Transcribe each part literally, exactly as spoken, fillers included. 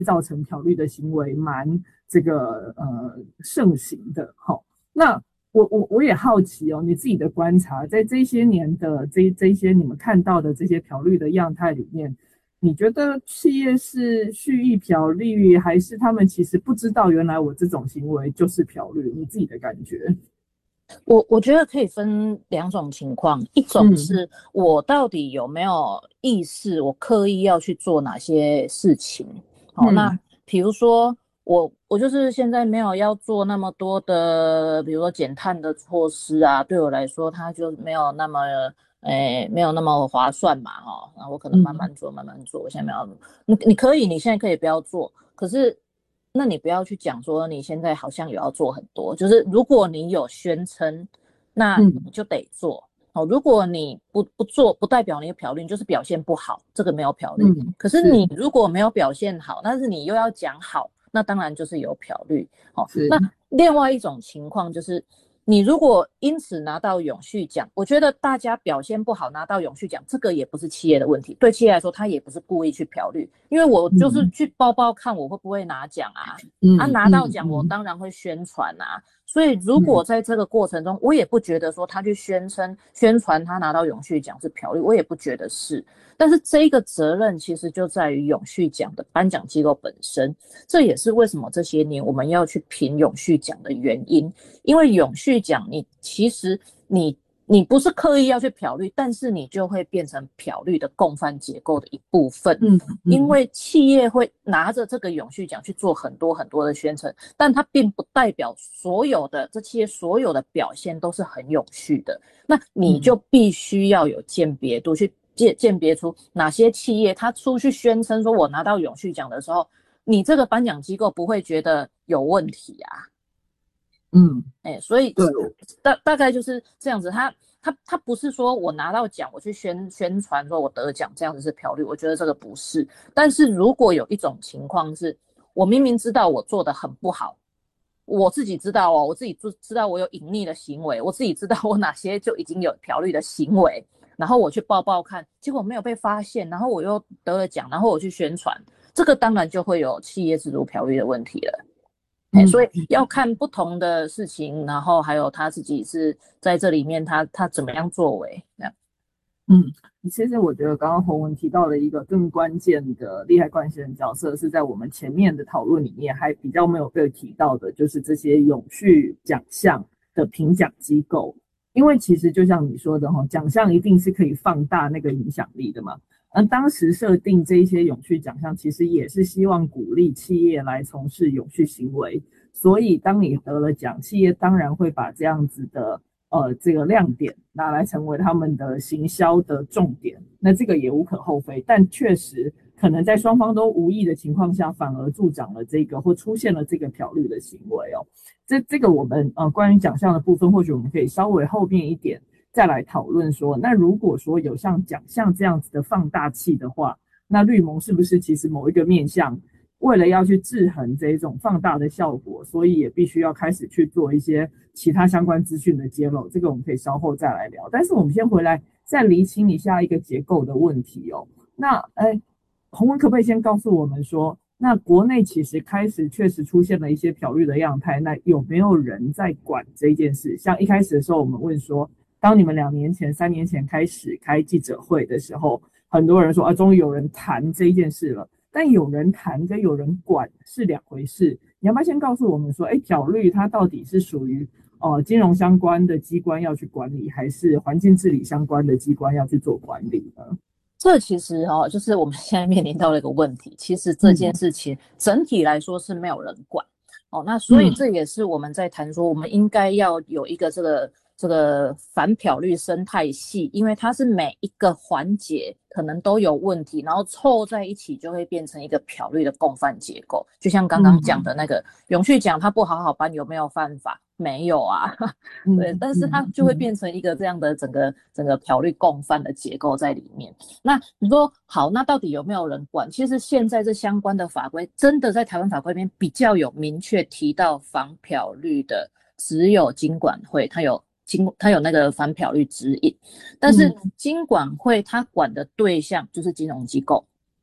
造成漂绿的行为蛮这个呃盛行的。齁，那我我我也好奇哦，你自己的观察，在这些年的这这些你们看到的这些漂绿的样态里面，你觉得企业是蓄意漂绿，还是他们其实不知道原来我这种行为就是漂绿？你自己的感觉？ 我我觉得可以分两种情况，一种是我到底有没有意识，我刻意要去做哪些事情。好， 嗯， 那比如说我我就是现在没有要做那么多的，比如说减碳的措施啊，对我来说它就没有那么诶没有那么划算嘛，哈，那我可能慢慢做慢慢做，我现在没有，你你可以你现在可以不要做，可是那你不要去讲说你现在好像有要做很多，就是如果你有宣称，那你就得做。哦，如果你不不做，不代表你有漂绿，你就是表现不好，这个没有漂绿。 嗯， 可是你如果没有表现好，但是你又要讲好，那当然就是有漂绿。哦，那另外一种情况就是，你如果因此拿到永续奖，我觉得大家表现不好拿到永续奖，这个也不是企业的问题。对企业来说，他也不是故意去漂绿，因为我就是去包包看我会不会拿奖啊，嗯、啊拿到奖我当然会宣传啊。所以如果在这个过程中，我也不觉得说他去宣称宣传他拿到永续奖是漂绿，我也不觉得是。但是这个责任其实就在于永续奖的颁奖机构本身，这也是为什么这些年我们要去评永续奖的原因。因为永续奖你其实你你不是刻意要去漂绿，但是你就会变成漂绿的共犯结构的一部分。嗯，因为企业会拿着这个永续奖去做很多很多的宣传，但它并不代表所有的这企业所有的表现都是很永续的。那你就必须要有鉴别度，去鉴别出哪些企业它出去宣称说我拿到永续奖的时候，你这个颁奖机构不会觉得有问题啊。嗯，哎、欸，所以大大概就是这样子。他他他不是说我拿到奖，我去宣宣传说我得奖，这样子是漂绿。我觉得这个不是。但是如果有一种情况是，我明明知道我做的很不好，我自己知道哦，我自己知道我有隐匿的行为，我自己知道我哪些就已经有漂绿的行为，然后我去报报看，结果没有被发现，然后我又得了奖，然后我去宣传，这个当然就会有企业制度漂绿的问题了。欸、所以要看不同的事情，然后还有他自己是在这里面他他怎么样作为这样。 嗯，其实我觉得刚刚洪文提到了一个更关键的利害关系人角色，是在我们前面的讨论里面还比较没有被提到的，就是这些永续奖项的评奖机构。因为其实就像你说的，奖项一定是可以放大那个影响力的嘛。那当时设定这些永续奖项，其实也是希望鼓励企业来从事永续行为。所以当你得了奖，企业当然会把这样子的呃这个亮点拿来成为他们的行销的重点。那这个也无可厚非，但确实可能在双方都无意的情况下，反而助长了这个或出现了这个漂绿的行为哦。这这个我们呃关于奖项的部分，或许我们可以稍微后面一点再来讨论说，那如果说有像奖项这样子的放大器的话，那绿盟是不是其实某一个面向，为了要去制衡这种放大的效果，所以也必须要开始去做一些其他相关资讯的揭露，这个我们可以稍后再来聊。但是我们先回来再厘清一下一个结构的问题哦。那哎，洪文可不可以先告诉我们说，那国内其实开始确实出现了一些漂绿的样态，那有没有人在管这件事？像一开始的时候我们问说，当你们两年前、三年前开始开记者会的时候，很多人说啊，终于有人谈这件事了。但有人谈跟有人管是两回事。你要不要先告诉我们说，哎，漂绿它到底是属于呃金融相关的机关要去管理，还是环境治理相关的机关要去做管理呢？ 这其实哦，就是我们现在面临到了一个问题，其实这件事情整体来说是没有人管。哦，那所以这也是我们在谈说，我们应该要有一个这个这个反漂绿生态系，因为它是每一个环节可能都有问题，然后凑在一起就会变成一个漂绿的共犯结构。就像刚刚讲的那个、嗯、永续奖，它不好好颁有没有犯法？没有啊，对，但是它就会变成一个这样的整个整个漂绿共犯的结构在里面。那你说好，那到底有没有人管？其实现在这相关的法规，真的在台湾法规里面比较有明确提到防漂绿的，只有金管会，它有金它有那个反漂绿指引，但是金管会它管的对象就是金融机构。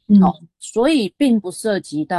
好、哦，所以并不涉及到